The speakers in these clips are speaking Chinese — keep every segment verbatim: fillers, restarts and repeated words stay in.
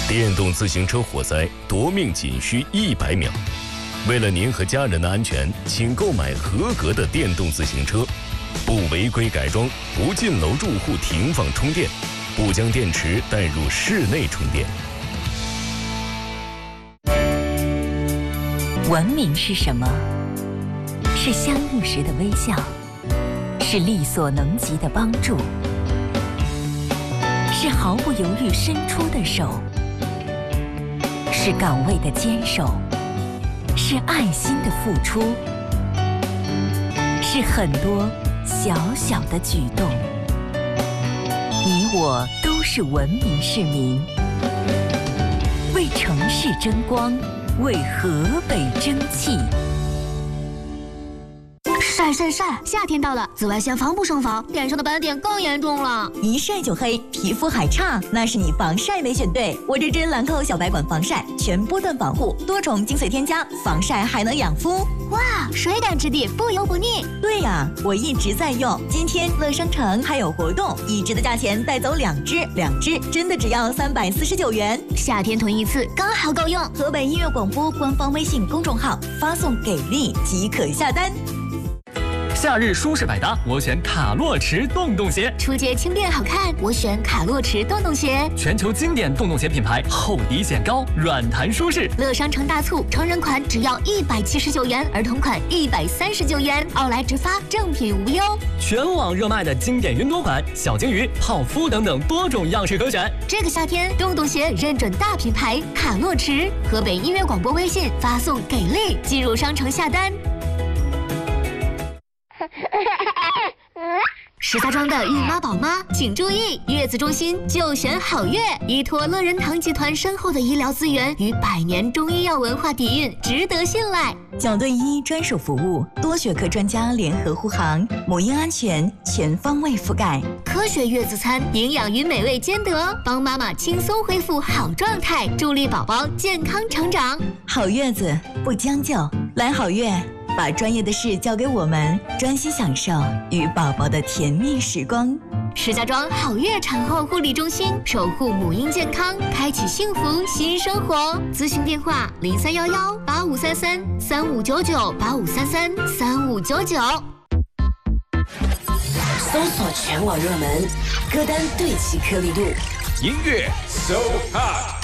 电动自行车火灾夺命仅需一百秒。为了您和家人的安全，请购买合格的电动自行车，不违规改装，不进楼住户停放充电，不将电池带入室内充电。 文明是什么？是相遇时的微笑，是力所能及的帮助，是毫不犹豫伸出的手，是岗位的坚守，是爱心的付出，是很多小小的举动。你我都是文明市民，为城市争光，为河北争气。 晒晒晒！夏天到了，紫外线防不胜防，脸上的斑点更严重了。 一晒就黑，皮肤还差，那是你防晒没选对。我这支兰蔻小白管防晒，全波段防护，多重精髓添加，防晒还能养肤。 哇，水感质地，不油不腻。 对呀，我一直在用。今天乐商城还有活动，一支的价钱带走两支，两支真的只要三百四十九元。 夏天囤一次，刚好够用。 河北音乐广播官方微信公众号发送给力即可下单。 夏日舒适百搭，我选卡洛驰洞洞鞋。 出街轻便好看，我选卡洛驰洞洞鞋。 全球经典洞洞鞋品牌，厚底显高，软弹舒适。 乐商城大促，成人款只要一百七十九元，儿童款一百三十九元，奥莱直发，正品无忧。 全网热卖的经典云朵款、小金鱼、泡芙等等多种样式可选。 这个夏天，洞洞鞋认准大品牌卡洛驰。河北音乐广播微信发送给力，进入商城下单。石家庄的孕妈宝妈请注意，月子中心就选好月，依托乐仁堂集团深厚的医疗资源与百年中医药文化底蕴，值得信赖。 角盾医专属服务，多学科专家联合护航，母婴安全全方位覆盖。 科学月子餐，营养与美味兼得，帮妈妈轻松恢复好状态，助力宝宝健康成长。 好月子不将就，来好月。把专业的事交给我们，专心享受与宝宝的甜蜜时光。 石家庄好月产后护理中心，守护母婴健康，开启幸福新生活。咨询电话：零三幺幺八五三三三五九九八五三三三五九九。 搜索全网热门歌单，对齐颗粒度， 音乐 So Hot。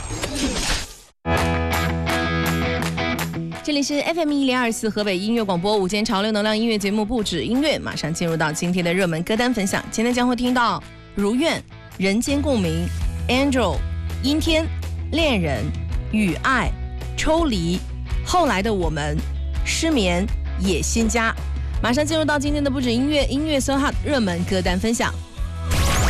这里是 F M 一零二四河北音乐广播午间潮流能量音乐节目，不止音乐，马上进入到今天的热门歌单分享。今天将会听到如愿、人间共鸣、Angel、阴天、恋人、与爱、抽离、后来的我们、失眠、野心家。马上进入到今天的不止音乐音乐 So Hot 热门歌单分享。